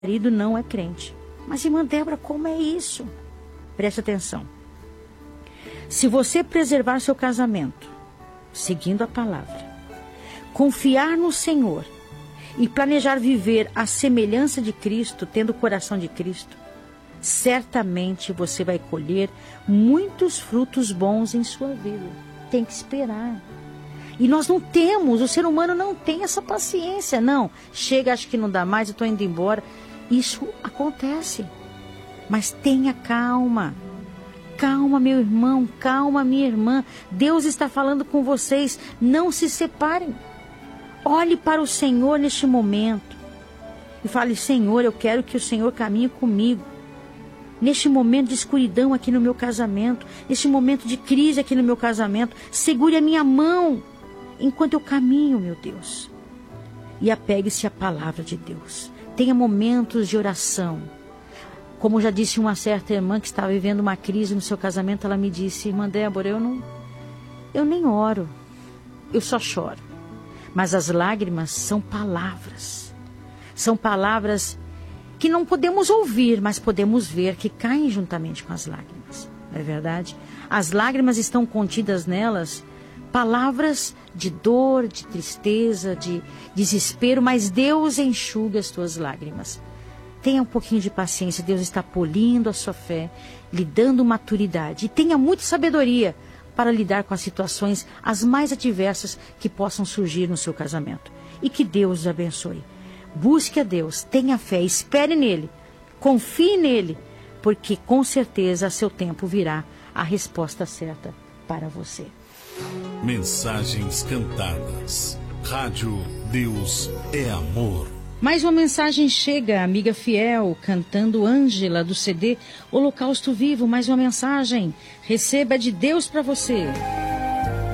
marido não é crente. Mas, irmã Débora, como é isso? Preste atenção. Se você preservar seu casamento, seguindo a palavra, confiar no Senhor e planejar viver à semelhança de Cristo, tendo o coração de Cristo, certamente você vai colher muitos frutos bons em sua vida. Tem que esperar. E nós não temos, o ser humano não tem essa paciência, não. Chega, acho que não dá mais, eu estou indo embora. Isso acontece. Mas tenha calma. Calma, meu irmão, calma, minha irmã. Deus está falando com vocês. Não se separem. Olhe para o Senhor neste momento. E fale, Senhor, eu quero que o Senhor caminhe comigo. Neste momento de escuridão aqui no meu casamento. Neste momento de crise aqui no meu casamento. Segure a minha mão enquanto eu caminho, meu Deus. E apegue-se à palavra de Deus. Tenha momentos de oração. Como já disse uma certa irmã que estava vivendo uma crise no seu casamento, ela me disse, irmã Débora, eu nem oro, eu só choro. Mas as lágrimas são palavras. São palavras que não podemos ouvir, mas podemos ver que caem juntamente com as lágrimas. Não é verdade? As lágrimas estão contidas nelas palavras de dor, de tristeza, de desespero, mas Deus enxuga as tuas lágrimas. Tenha um pouquinho de paciência, Deus está polindo a sua fé, lhe dando maturidade. E tenha muita sabedoria para lidar com as situações as mais adversas que possam surgir no seu casamento. E que Deus os abençoe. Busque a Deus, tenha fé, espere nele, confie nele, porque com certeza a seu tempo virá a resposta certa para você. Mensagens cantadas. Rádio Deus é Amor. Mais uma mensagem chega, amiga fiel, cantando Ângela, do CD Holocausto Vivo. Mais uma mensagem. Receba de Deus para você.